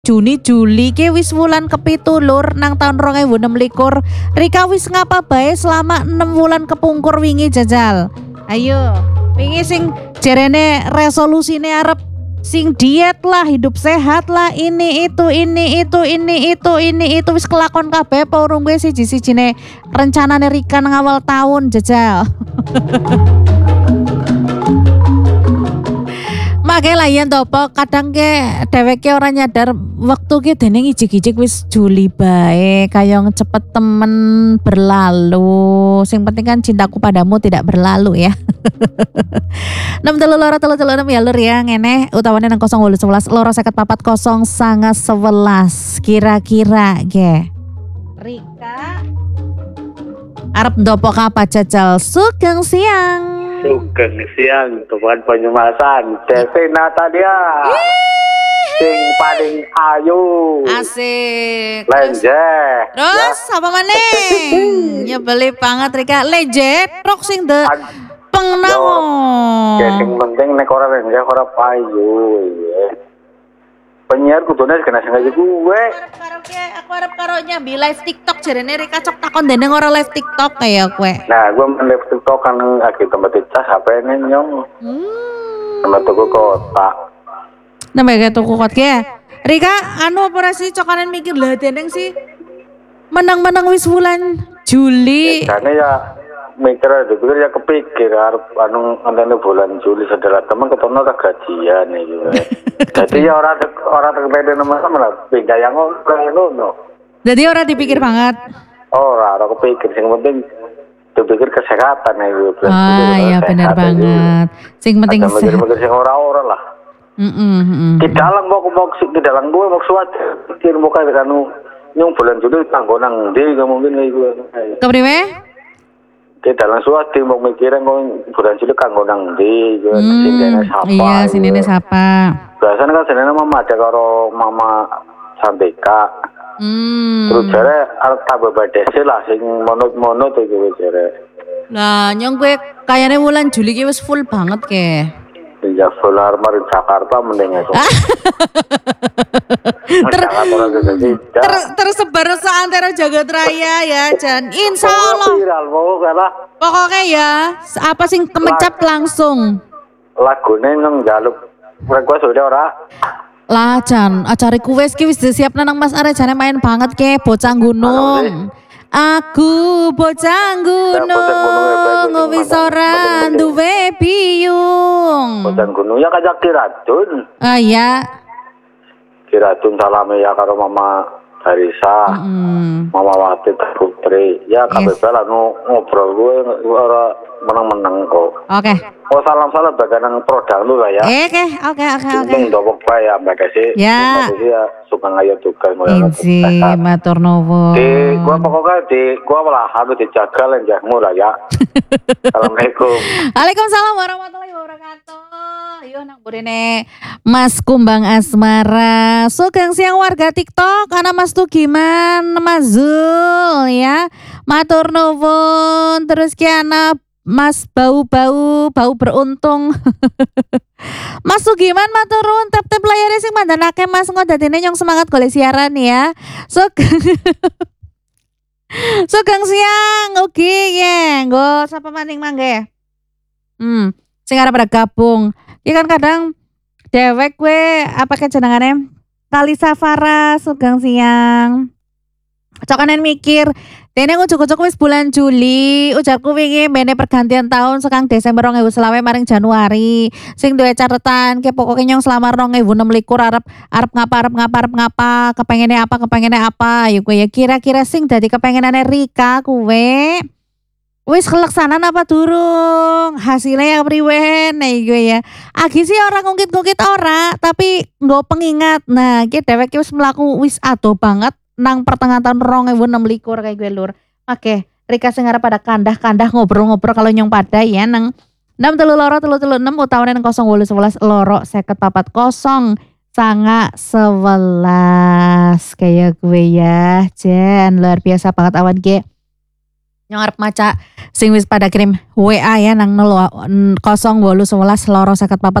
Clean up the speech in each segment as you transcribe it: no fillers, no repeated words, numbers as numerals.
Juni Juli ki wis wulan kepitu lur nang tahun 2026. Rika wis ngapa bae selama 6 wulan kepungkur wingi jajal. Ayo, wingi sing jarene resolusine arep sing diet lah, hidup sehat lah, ini itu wis kelakon kabeh apa urung gue siji-sijine rencanane Rika nang awal tahun jajal. Makanya lah yen topo kadang ke dheweke ora nyadar waktu ki dene ijik-ijik wis Juli bae kaya cepet temen berlalu. Sing penting kan cintaku padamu tidak berlalu ya. 63236 ya lur ya ngene utawane nang 0811 254 0911 kira-kira ge. Rika arep ndopok apa jajal sugeng siang. Sugeng siang, Tuhan Banyumasan, Desi Natalia, sing paling ayu, asik. lenjeh, Terus apa maneh? Ya beli banget Rika, lenjeh, rok sing de pengnamo. Ya sing penting nek ora lenjeh ora payu, ya. Penyiar kudune kena sengaja gue. Aku arep karo nyambi live TikTok jarene Rika cok takon dene ora live TikTok kayak kowe. Nah, gue main live TikTok kan lagi tempat cas HP ini nyong. Tempat tuku kota. Nambah tuku kot ge. Rika anu operasi cokanan mikir lah deneng sih. Menang-menang wis wulan Juli. Biasanya ya mikir ya kepikir arep anu antene bulan Juli setelah teman ketemu tak gajian iki. Jadi ya orang terpede nomor sama lah pindah yang ngono. Jadi orang dipikir banget. Orang kepikir sing penting dipikir kesehatan itu. Iya benar banget. Sing penting mikir sing ora-ora lah. Di dalam mau di dalam gue mau suat pikir mau kayak anu nyung bulan Juli tanggo nang ndi mungkin iku. Kepriwe? Kita dalam suatu mau mikirin mau bulan Juli kanggo nang ndi sinene sapa. Iya, sinene sapa. Biasanya kan sinene mama ada karo mama Sandeka. Terus jare arep tambah badese lah sing monot-monot iki jare. Lah nyong gue kayane wulan Juli ki wis full banget ke. Ya full armar Jakarta mending itu. Tersebar seantero jagat raya ya Jan. Insyaallah. Pokoknya ya apa sing kemecap langsung. Lagune nang jaluk request udah ora. Lah Jan, acara kuwes ki wis disiapna nang Mas Are jane main banget ke bocah gunung. Aku bocah gunung wis ora duwe biyung. Bocah gunung ya kajak Kiratun. Ah iya. Kiratun salame ya karo Mama Harisa. Mama Wati Putri. Ya kabeh bala ngobrol gue ora menang-menang kok. Oke. Oh salam-salam bagian produk lu lah ya. Oke. Ini ndopok bae ya Mbak Kesi. Ya. Ya suka ngayo juga Inci matur nuwun. Gua pokoknya gua malah harus dijaga lenjahmu lah ya. Assalamualaikum. Waalaikumsalam warahmatullahi wabarakatuh. Yo nang burine Mas Kumbang Asmara. Sugeng siang warga TikTok. Ana Mas tuh gimana Mas Zul ya. Matur nuwun terus ki ana Mas bau beruntung. Mas Sugiman maturun tap-tap layarnya sing mandhanake Mas engko dadine nyong semangat golek siaran ya. Sugeng siang ugi ya. Nggo sapa maning mangke. Sing arep gabung. Iki kan kadang dewek kowe apa ke jenengane? Kali Safara sugeng siang. Cokanen mikir dene ujuk-ujuk wis bulan Juli, ujarku wingi mene pergantian tahun sekang Desember 2020 maring Januari. Sing duwe catetan ke pokoke nyong selama 2026 arep ngapa, kepengene apa. Ya kowe ya kira-kira sing dadi kepengenane Rika kowe wis keleksanan apa durung? Hasilnya yang priwe nah gue ya. Agi sih orang ngungkit-ngungkit ora, tapi nggo pengingat. Nah, iki dhewek wis mlaku wis ado banget nang pertengahan tahun 2026 kayak gue lur. Oke, Rika sing arep pada kandah-kandah ngobrol-ngobrol kalau nyong pada ya nang 63236 utawane nang 0811 254 0911 kayak gue ya. Jen luar biasa banget awan ge. Yang arep maca sing wis pada kirim WA ya nang 0811 loro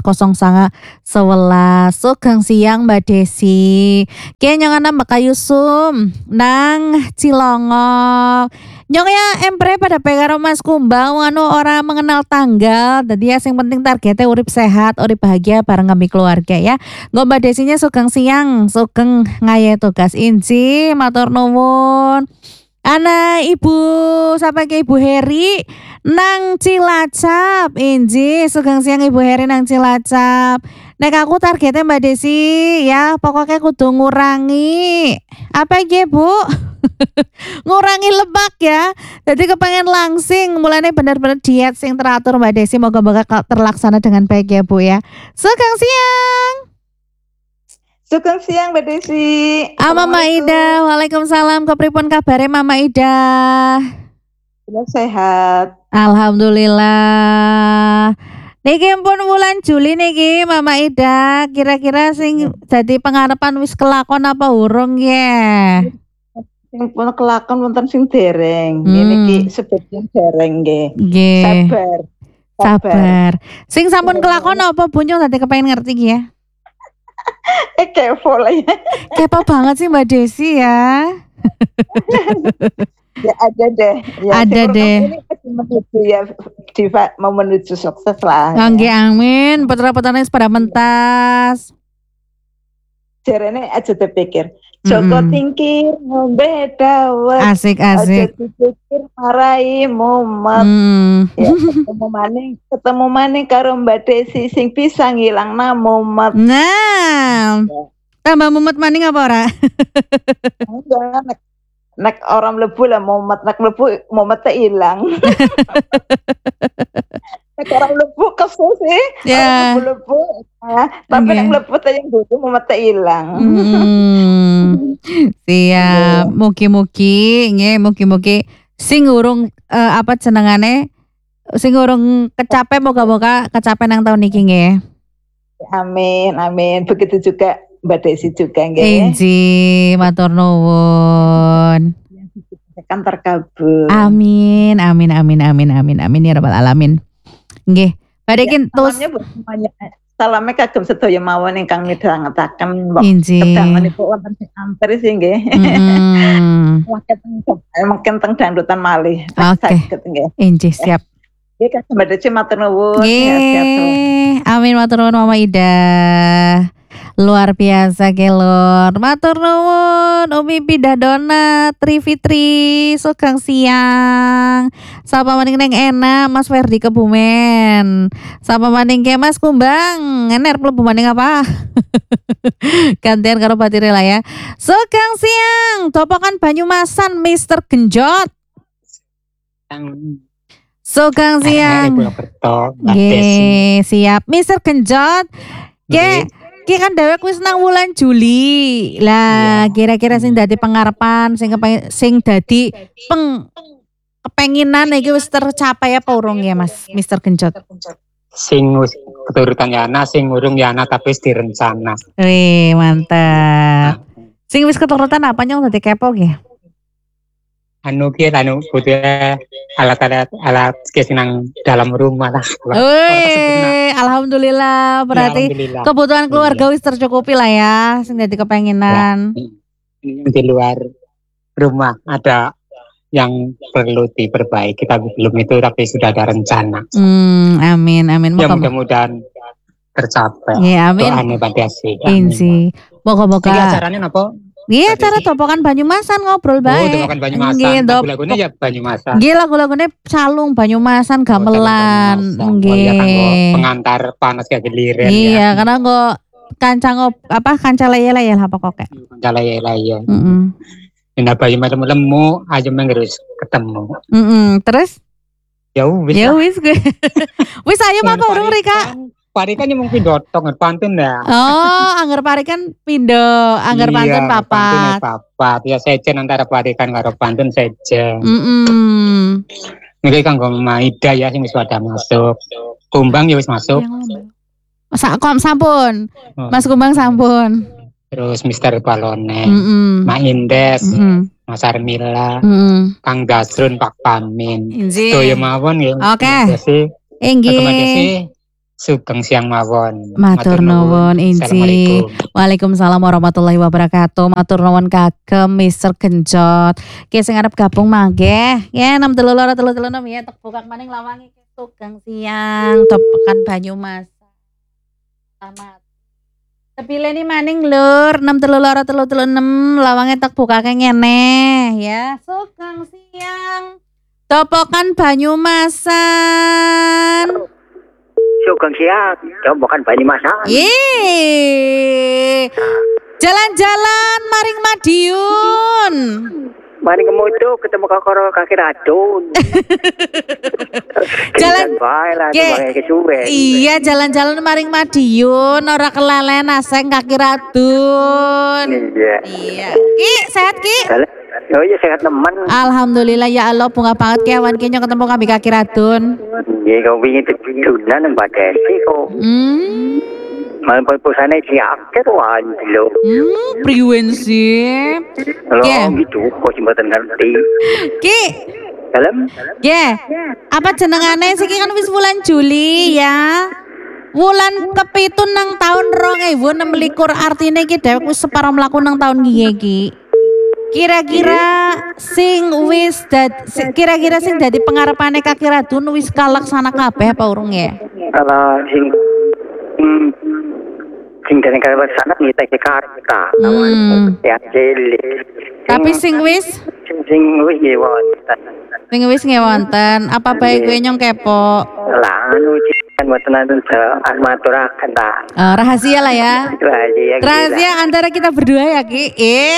5409 Sugeng siang Mbak Desi. Ki nyong ana Mbak Kayusum nang Cilongok. Nyong ya empre pada karo Mas Kumbang anu ora mengenal tanggal. Dadi ya sing penting targetnya urip sehat, urip bahagia bareng kami keluarga ya. Nggo Mbak Desinya sugeng siang, sugeng ngaye tugas inci, matur nuwun. Ana Ibu sampai ke Ibu Heri nang Cilacap. Inji sugeng siang Ibu Heri nang Cilacap. Nek aku targetnya Mbak Desi ya pokoknya kudu ngurangi apa ya Bu? Ngurangi lemak ya. Jadi kepengen langsing mulanya benar-benar diet sing teratur Mbak Desi. Moga-moga terlaksana dengan baik ya Bu ya. Sugeng siang. Sugeng siang Mbak Desi. Mama Ida, waalaikumsalam. Kepripun kabare Mama Ida? Sudah sehat. Alhamdulillah. Niki pun bulan Juli niki Mama Ida. Kira-kira sing jadi pengarepan wis kelakon apa urung ya? Sing pun kelakon wonten sing dereng. Niki sebetulnya dereng nggih. Sabar. Sing sampun kelakon apa bunyo tadi kepengen ngerti ki ya? Kepo lah ya. Kepo banget sih Mbak Desi ya. Ya ada deh. Ya, ada deh. Ini menuju ya, mau menuju sukses lah. Nggih amin. Putra-putrane pada mentas. Jarene aja dipikir. Joko tingkir ngombe dawet. Asik. Aja dipikir marai mumet. Ya, ketemu maning karo Mbak Desi sing bisa ngilangna mumet. Nah. Tambah mumet maning apa ora? Enggak, nek orang mlebu lah mumet, nek mlebu mumetnya ilang. Nek orang mlebu kesel sih. Ya. Mlebu. Tapi nek mlebu teh yang dulu mumetnya ilang. Siap. Mugi-mugi sing urung apa jenengane sing urung kecape moga-moga kecape nang tahun iki nggih. Amin. Begitu juga Mbak Desi juga nggih. Inji matur nuwun. Kan terkabul. Amin ya rabbal alamin. Nggih. Badhe terus salamnya kagem sedaya mawon ingkang midhangetaken kedanganipun wonten sing antri sih nggih. Mungkin teng dangdutan malih. Oke. Inji siap. Nggih kagem Mbak Desi matur nuwun. Amin matur nuwun Mama Ida. Luar biasa kelor. Matur nuwun Umi Pidadona Tri Fitri sugeng siang. Sapa maning neng enak Mas Ferdi Kebumen. Sapa maning ke Mas Kumbang. Ener mlebu maning apa? Gantian karo batire lah ya. Sugeng siang. Topokan Banyumasan Mister Genjot. Sugeng siang. Nggih, siap Mister Genjot. Ki kan dhewek wis nang wulan Juli. Lah, kira-kira sing dadi pengarepan, sing dadi kepenginan iki wis tercapai apa urung ya Mas Mister Genjot? Sing wis keturutan ya ana, sing urung ya ana tapi wis direncana. Wih, mantap. Sing wis keturutan apa nyong dadi kepo nggih? Butuh alat nang dalam rumah lah. Alhamdulillah berarti kebutuhan keluarga wis tercukupi lah ya sing dadi kepenginan. Di luar rumah ada yang perlu diperbaiki tapi belum itu tapi sudah ada rencana. Amin. Ya mudah-mudahan tercapai. Ya amin. Doane Mbak Desi. Inji. Moga-moga. Iki acarane napa? Iya, cara Topokan Banyumasan ngobrol bae. Topokan Banyumasan. Lagu-lagune ya Banyumasan. Nggih, lagu-lagune Calung Banyumasan gamelan. Nggih. Pengantar panas kayak giliran. Iya, karena kok kanca leye-leye lah pokoknya. Kanca leye-leye. Ndak Banyumasan lemu aja mengerus ketemu. Terus? Ya wis. Wis ayo apa urung Rika? Parikan yang mungkin dotong pantun ya. Oh, anggar parikan pindo, anggar pantun papat. Ya sejen antara parikan karo pantun sejen. Niki kanggo Maida ya sing wis pada masuk. Kumbang ya wis masuk. Sampun. Mas Kumbang sampun. Terus Mister Balone. Mak Indes. Mas Armila, Mm. Kang Dasrun, Pak Pamin. Inji. Sedaya mawon nggih. Oke. Inggih. Inggih. Sugeng siang mawon. Matur nuwun Inji. Assalamualaikum. Waalaikumsalam warahmatullahi wabarakatuh. Matur nuwun kagem Mister Genjot. Ki sing arep gabung mangke. Ya 63336 ya tek bukak maning lawange Sugeng siang Topekan Banyumas. Selamat. Tepileni maning lur 63336 lawange tek bukake ngene ya. Sugeng siang Topokan Banyumasan. Sugeng siang, Topokan Banyumasan. Jalan-jalan maring Madiun. Mari kemudian ketemu kakoro kaki radun. Jalan iya jalan-jalan maring Madiun ora kelalen aseng kaki radun. Iya. Ki sehat Ki? Oh iya sehat teman. Alhamdulillah ya Allah bunga banget kewan kinyo ketemu kami kaki radun. Iya kau ingin tujuan Mbak Desi kok. Malam pusane siapke tuh anjlo. Priwen sih. Kalau gitu kok jembatan ngerti. Ki. Dalam? Apa jenengane siki kan wis wulan Juli ya. Wulan kepitun nang tahun 2026 artine ki dhewek wis separo mlaku nang tahun ngiye ki. Kira-kira sing kira-kira sing dadi pengarepane kaki radun wis kalaksana kabeh apa urung ya? Kalau sing dari kabar sana kita ke Jakarta. Ya cilik. Tapi sing wis ngewonten. Sing wis ngewonten, apa bae kowe nyong kepo? Lah anu kan mboten anu maturaken ta. Rahasia lah ya. Rahasia antara kita berdua ya Ki.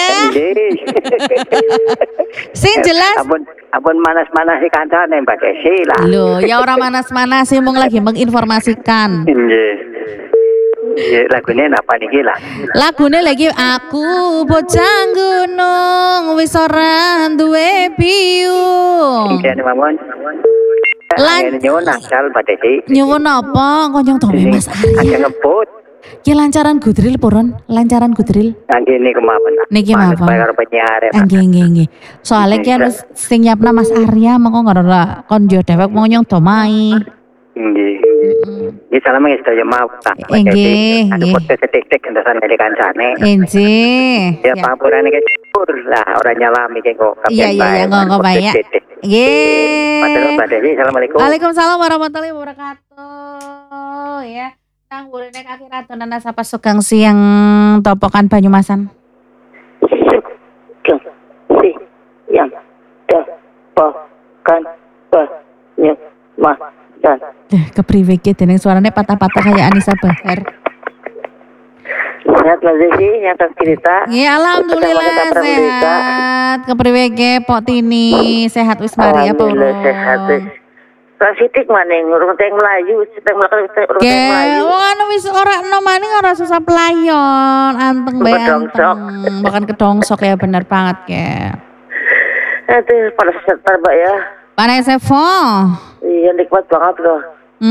Sing jelas. Ampun manas-manas kancane Mbak Desi lah. Loh, ya ora manas-manas sih mung lagi menginformasikan. Iya, lagunya apa nih lah? Lagunya lagi aku bocah gunung wis ora duwe piyung. Iya, Mamon. Nyuwun asal Mbak Desi. Nyuwun apa? Konjong tome Mas Arya. Aja ngebut. Ki lancaran gudril purun, lancaran gudril. Niki kemawon. Niki mawon. Karo penyiar. Nggih. Soale ki harus sing nyiapna Mas Arya mengko ora kon yo dhewek mau nyong domai. Nggih. Iki salam nggih sedaya mau tak. Nggih. Ada podcast tik-tik endasan dari kancane. Nggih. Ya pamurane ke syukur lah ora nyalami ki kok. Iya kok bae ya. Nggih. Matur Mbak Desi. Assalamualaikum. Waalaikumsalam warahmatullahi wabarakatuh. Ya. Nang burine kaki radun ana sapa Sugeng siang Topokan Banyumasan. Sugeng siang Topokan Banyumasan. Kepriwe ki dening suarane patah-patah kayak Anissa Bahar. Sehat Mas Desi, yang cerita. Ya alhamdulillah sehat. Kepriwe ki Pok Tini sehat wis mari apa urung? Sehat wis. Rasitik maning urung teng Melayu, urung teng Melayu. Wong wis ora eno maning ora susah pelayon, anteng bae anteng. Makan kedongsok ya bener banget ya. Aduh, panas setar Mbak ya. Panas Evo. Iya nikmat banget loh.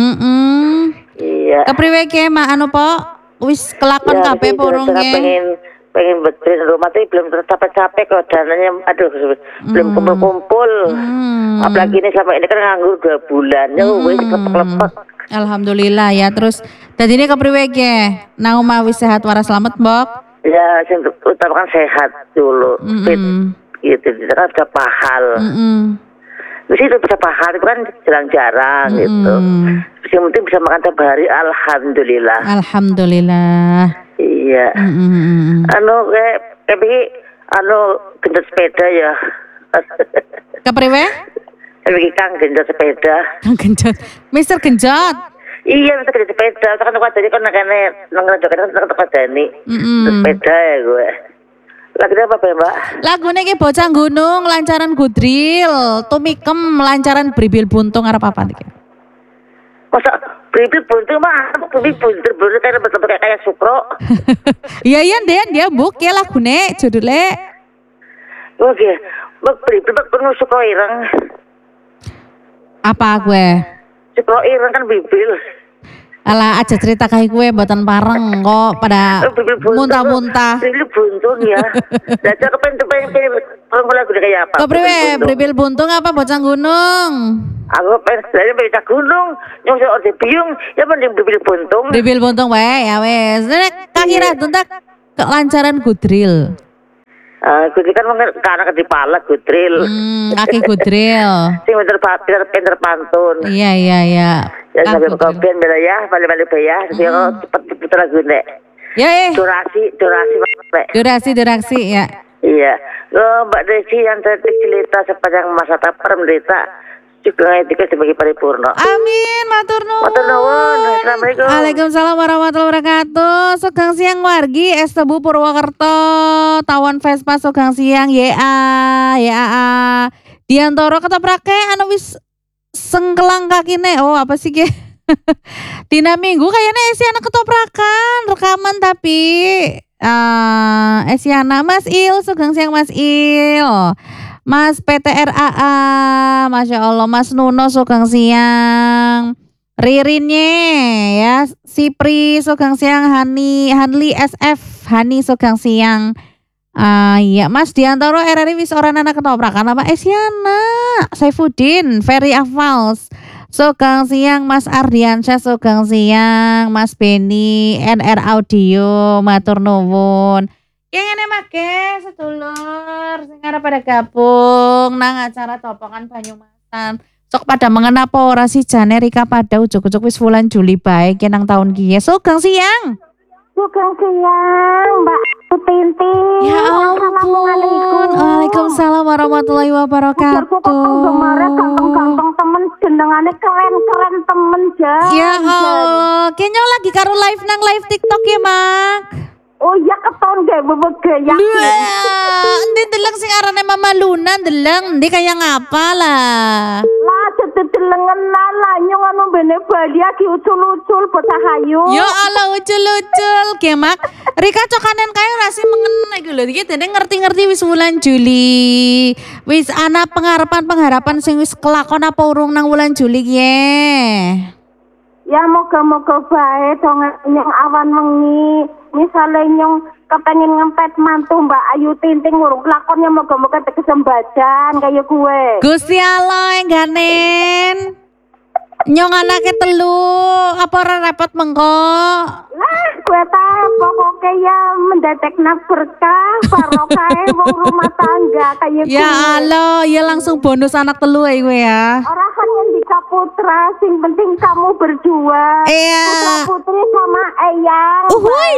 Iya. Kepriwe ki mak anu Pok? Wis kelakon kabeh purung nggih. Pengen betul rumah tapi belum tercapai-capai kok dananya belum kumpul-kumpul. Apalagi ini sampai ini kan nganggur 2 bulan. Ya wis klepek-klepek. Alhamdulillah ya. Terus dadi ini kepriwe ki? Nang omah wis sehat waras slamet, Mbok? Ya, sing utamakan sehat dulu. Fit gitu. Kita kan sudah pahal. Terus itu bisa pahal itu kan jarang-jarang gitu. Yang penting bisa makan tiap hari, alhamdulillah. Alhamdulillah. Iya. Anu kayak genjot sepeda ya. Kepriwe? Kayak Kang genjot sepeda. Kang Genjot. Mister Genjot. Iya, Mister genjot sepeda. Kan aku tadi kan nang ngejokan kan tempat Dani. Sepeda ya gue. Lagunya apa ya Mbak? Lagunya ki bocah gunung lancaran gudril, tumikem lancaran bribil buntung arep apa iki? Masa bribil buntung mah, bribil buntung kayak Sukro. Iya dia buk ya lagune judule. Oke, bribil penuh Sukro ireng. Apa gue? Sukro ireng kan bribil. Alah aja cerita kayak gue mboten pareng kok pada muntah-muntah. Bribil buntung ya. Dadah kepen lagu kayak apa? Kok priwe? Bribil buntung apa bocah gunung? Aku pengen belajar bocah gunung. Nyong orde biung, ya mending bribil buntung. Bribil buntung wae ya wes. Nek kaki radun tak kelancaran gudril. Gudril kan karena ketipalak gudril. Kaki gudril. Sing pinter pantun. Iya. Ya sampai kopian bela ya, balik-balik ya. Dia cepet lagu nek. Ya Durasi ya. Iya. Mbak Desi yang tadi cerita sepanjang masa tapar menderita juga etika sebagai paripurna. Amin, matur nuwun. Assalamualaikum. Waalaikumsalam warahmatullahi wabarakatuh. Sugeng siang wargi es Tebu Purwokerto. Tawon Vespa sugeng siang ya. Diantoro ketoprake anu wis sengkelang kakine. Oh, apa sih ge? Dina Minggu kayaknya Esiana ketoprakan rekaman tapi Esiana Mas Il sugeng siang Mas Il. Mas PTRAA, Masya Allah, Mas Nuno sugeng siang, Ririnnya ya, Sipri sugeng siang, Hanli SF, Hani sugeng siang, ya Mas Diantoro RRI wis ora ana ketoprakan apa Esiana, Saifuddin, Ferry Afals, sugeng siang, Mas Ardiansyah sugeng siang, Mas Beni, NR Audio, matur nuwun. Yang ini make sedulur sing arep pada gabung nang acara topongan Banyumasan. Sok pada mengenapa ora si jane Rika pada ujug-ujug wis wulan Juli baik nang tahun kiye. Sugeng siang. Sugeng siang, Mbak Tutinti. Ya ampun. Waalaikumsalam warahmatullahi wabarakatuh. Ganteng temen jenengane keren temen ja. Ya Allah, kayaknya lagi karo live nang live TikTok ya, Mak. Oh iya keton ge bebek gaya. Endi deleng sing arane Mama Luna deleng, endi kaya ngapa lah. Lah dedelengen lah nyong anu bene balia ki ucul-ucul bocah hayu. Ya Allah ucul-ucul ge Mak. Rika cokanen kae rasi mengen iki lho iki dene ngerti-ngerti wis wulan Juli. Wis ana pengharapan sing wis kelakon apa urung nang wulan Juli ki Ya moga-moga bae dong nyong awan wengi. Misalnya nyong kepengen ngempet mantu Mbak Ayu Tinting urung lakonnya moga-moga kesembadan kayak gue. Gusti Allah engganen. Nyong anake telu, apa ora repot mengko? Lah, gue tahu pokoknya ya mendadak berkah barokah wong rumah tangga kayak gue. Ya Allah, ya langsung bonus anak telu ya gue ya. Orahan yang putra, sing penting kamu berjuang. Iya. Putra putri sama eyang. Uhuy.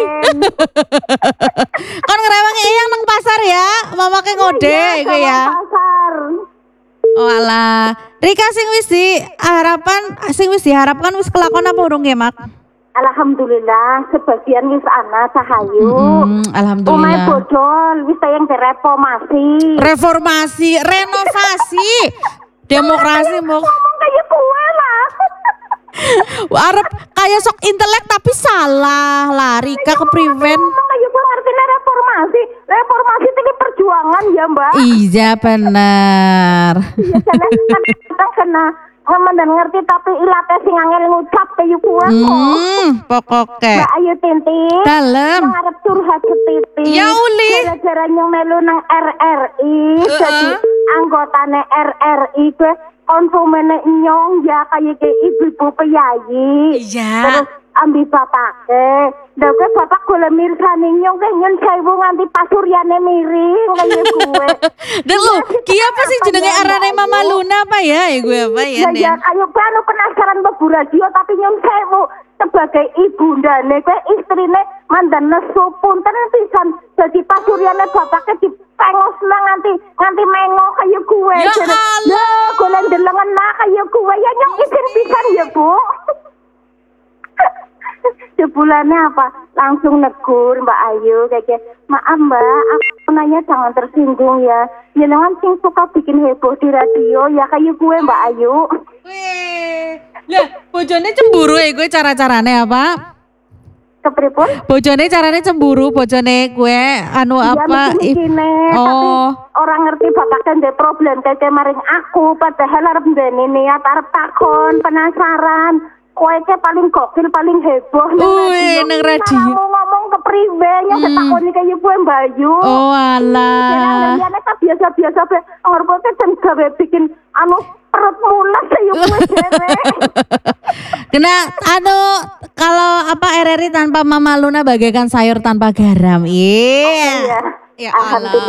Kan ngerewangi eyang nang pasar ya, mamake ngode gue ya. Pasar. Oh alah, Rika sing wis diharapkan wis kelakon apa urung ya, Mak? Alhamdulillah, sebagian wis ana cahayu. Alhamdulillah. Omae bodol wis tayang reformasi, renovasi. Demokrasi mau ngomong kayak gue lah. Arep kayak sok intelek tapi salah lah Rika kepriven. Ngomong kayak gue artinya reformasi ini perjuangan ya Mbak. Iya benar. Iya kita kena ngomong dan ngerti tapi ilate sing angel ngucap kayak gue pokoknya Mbak Ayu Tinting dalem ngarep curhat setitik ya uli gara-gara nyong melu nang RRI jadi anggotane RRI gue konsumennya nyong ya kayak ibu-ibu peyayi iya terus ambil bapake dah gue bapak gue mirsani nyong kayak nyon sewu nganti pasuryane miring kayak gue dan lu kia apa sih jenenge arane Mama Luna apa ya gue apa ya ya ayo gue anu penasaran bebu radio tapi nyon sewu sebagai ibundane gue istrine mandan nesu punten pisan jadi pasuryane bapaknya dipengos lah nganti mengo kayak gue ya Allah gue lendelengan lah kayak gue ya nyong izin pisan ya Bu. Sebulannya apa langsung negur Mbak Ayu kayak maaf Mbak aku nanya jangan tersinggung ya jangan sing suka bikin heboh di radio ya kayak gue Mbak Ayu. Lah bojone cemburu ya gue cara-carane apa kepripun bojone carane cemburu bojone gue anu ya, apa tapi orang ngerti bapak kan ada problem kayak maring aku padahal arep ndene niat arep takon penasaran kowe ke paling gokil, paling heboh nang radio. Kamu ngomong kepriwe nyong takoni kaya kowe Bayu. Oh alah. Jangan ta biasa-biasa be ngarep ten gawe bikin perut mulas ya kowe dhewe. Kena kalau RRI tanpa Mama Luna bagaikan sayur tanpa garam. Iya. Ya Allah.